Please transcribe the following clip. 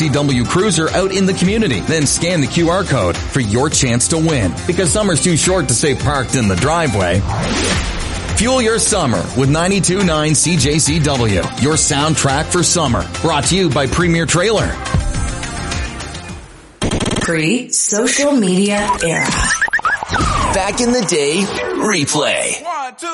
CJCW Cruiser out in the community. Then scan the QR code for your chance to win. Because summer's too short to stay parked in the driveway. Fuel your summer with 92.9 CJCW, your soundtrack for summer. Brought to you by Premier Trailer. Pre-social media era. Back in the day, replay.